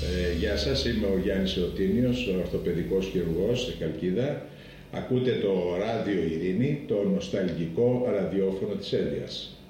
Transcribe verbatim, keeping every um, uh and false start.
Ε, γεια σας, είμαι ο Γιάννης Εωτίνιος, ο ορθοπαιδικός χειρουργός στη Χαλκίδα. Ακούτε το Ράδιο Ειρήνη, το νοσταλγικό ραδιόφωνο της Έλβειας.